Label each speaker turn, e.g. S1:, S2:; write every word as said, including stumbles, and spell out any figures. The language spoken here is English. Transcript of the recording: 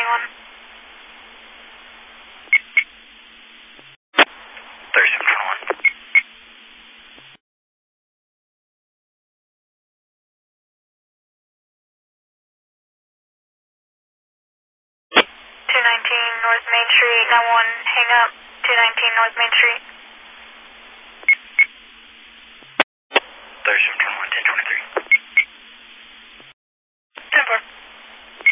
S1: one.
S2: thirty-seven twenty-one.
S1: two nineteen North Main Street, nine one, hang up, two nineteen North Main Street.